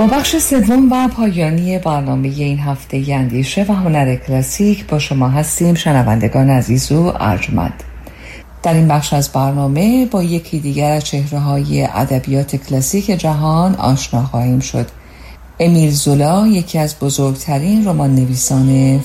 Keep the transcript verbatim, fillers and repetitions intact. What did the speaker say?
با بخش سوم و پایانی برنامه این هفته اندیشه و هنر کلاسیک با شما هستیم شنوندگان عزیز و ارجمند. در این بخش از برنامه با یکی دیگر از چهره‌های ادبیات کلاسیک جهان آشنا خواهیم شد. امیل زولا یکی از بزرگترین رمان نویسان